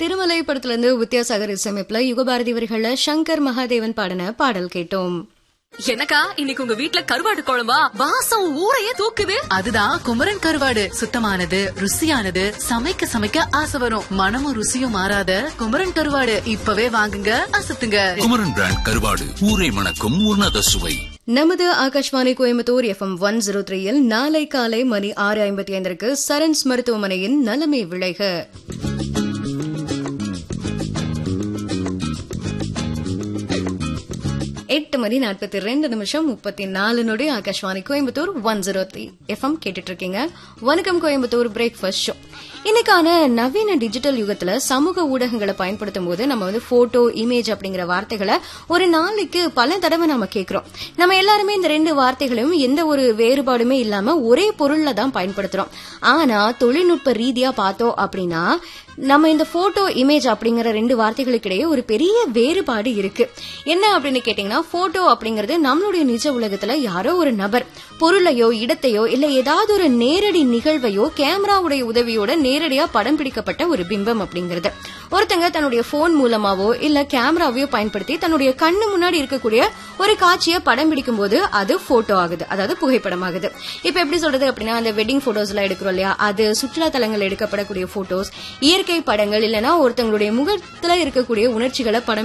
திருமலை படத்துல இருந்து வித்யாசாகர் இசையமைப்புல யுகபாரதி வரிகள்ல சங்கர் மகாதேவன் பாடின பாடல் கேட்டோம். எனக்கா இன்னைக்கு உங்க வீட்ல கருவாடு குழம்பா? வாசம் ஊரையே தூக்குது. அதுதான் குமரன் கருவாடு. சுத்தமானது, ருசியானது, சமைக்க சமைக்க ஆசை வரும். மனமும் ருசியும் மாறாத குமரன் கருவாடு இப்பவே வாங்குங்க, அசத்துங்க. குமரன் பிராண்ட் கருவாடு, ஊரை மணக்கும் உன்னத சுவை. நமது ஆகாஷ்வாணி கோயம்புத்தூர் FM 103 நாளை காலை மணி 6:55 சரண்ஸ் மருத்துவமனையின் நலமே விளைக. 8:42 ஆகாஷ்வாணி கோயம்புத்தூர் 103 FM கேட்டுட்டு இருக்கீங்க. வணக்கம் கோயம்புத்தூர் பிரேக்ஃபாஸ்ட் ஷோ. இன்னைக்கான நவீன டிஜிட்டல் யுகத்துல சமூக ஊடகங்களை பயன்படுத்தும் போது நம்ம போட்டோ, இமேஜ் அப்படிங்கிற வார்த்தைகளை ஒரு நாளைக்கு பல தடவை நாம கேட்கிறோம். நம்ம எல்லாருமே இந்த ரெண்டு வார்த்தைகளையும் எந்த ஒரு வேறுபாடுமே இல்லாம ஒரே பொருள்ல தான் பயன்படுத்துறோம். ஆனா தொழில்நுட்ப ரீதியா பார்த்தோம் அப்படின்னா நம்ம இந்த போட்டோ, இமேஜ் அப்படிங்கிற ரெண்டு வார்த்தைகளுக்கு இடையே ஒரு பெரிய வேறுபாடு இருக்கு. என்ன அப்படின்னு கேட்டீங்கன்னா, போட்டோ அப்படிங்கறது நம்மளுடைய நிஜ உலகத்துல யாரோ ஒரு நபர் பொருளையோ, இடத்தையோ, இல்ல ஏதாவது ஒரு நேரடி நிகழ்வையோ கேமராவுடைய உதவியோட நேரடியா படம் பிடிக்கப்பட்ட ஒரு பிம்பம் அப்படிங்கிறது. ஒருத்தங்க தன்னுடைய போன் மூலமாவோ இல்ல கேமராவையோ பயன்படுத்தி தன்னுடைய கண்ணு முன்னாடி இருக்கக்கூடிய ஒரு காட்சியை படம் பிடிக்கும் போது அது போட்டோ ஆகுது, அதாவது புகைப்படம் ஆகுது. இப்ப எப்படி சொல்றது அப்படின்னா, அந்த வெட்டிங் போட்டோஸ் எல்லாம் எடுக்கிறோம் இல்லையா, அது சுற்றுலா தலங்கள் எடுக்கப்படக்கூடிய போட்டோஸ், இயற்கை படங்கள், இல்லனா ஒருத்தங்களுடைய முகத்துல இருக்கக்கூடிய உணர்ச்சிகளை படம்